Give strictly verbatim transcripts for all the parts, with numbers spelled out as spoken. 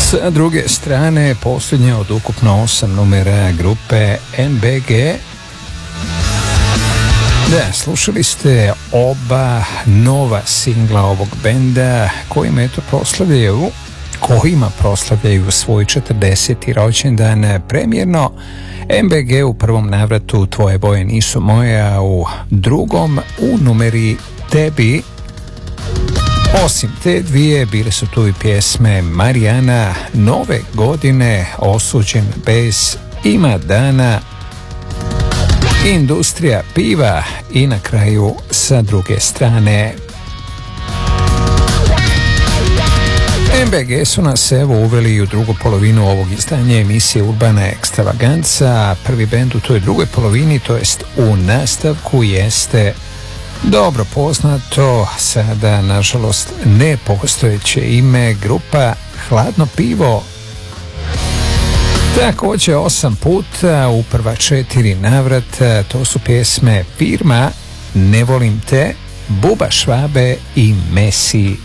Sa druge strane, posljednja od ukupno osam numera grupe N B G. Da, slušali ste oba nova singla ovog benda kojima eto proslavljaju kojima proslavljaju svoj četrdeseti rođendan premijerno. M B G u prvom navratu Tvoje boje nisu moje, a u drugom u numeri Tebi. Osim te dvije, bile su tu i pjesme Marijana, Nove godine, Osuđen bez, Ima dana, Industrija piva i na kraju Sa druge strane. M B G su nas evo uveli u drugu polovinu ovog izdanja emisije Urbana ekstravaganca. Prvi bend u toj drugoj polovini, to jest u nastavku, jeste dobro poznato, sada nažalost nepostojeće ime, grupa Hladno pivo. Također osam puta u prva četiri navrata, to su pjesme Firma, Ne volim te, Buba Švabe i Messi.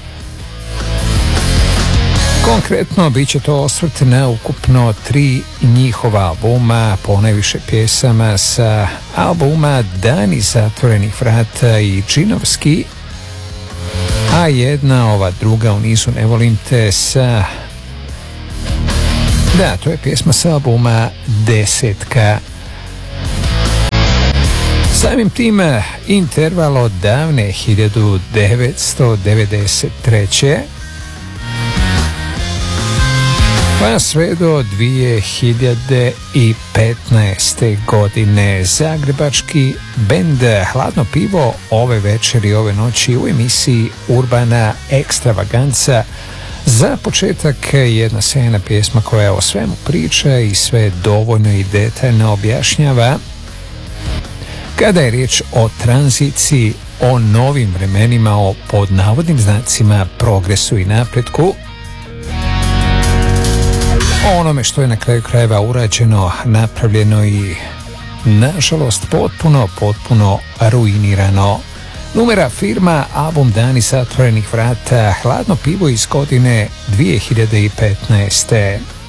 Konkretno bit će to osvrt na ukupno tri njihova albuma, ponajviše pjesama sa albuma Dani zatvorenih vrata i Džinovski, a jedna, ova druga u nizu Ne volim te, sa da, to je pjesma sa albuma Desetka. Samim tim interval od davne hiljadu devetsto devedeset treće pa sve do dvije hiljade petnaeste. godine zagrebački bend Hladno pivo ove večeri, ove noći u emisiji Urbana ekstravaganca. Za početak jedna sjajna pjesma koja o svemu priča i sve dovoljno i detaljno objašnjava kada je riječ o tranziciji, o novim vremenima, o pod navodnim znacima progresu i napretku, o onome što je na kraju krajeva urađeno, napravljeno i nažalost potpuno, potpuno ruinirano. Numera Firma, album Dani zatvorenih vrata, Hladno pivo iz godine dvije hiljade petnaeste.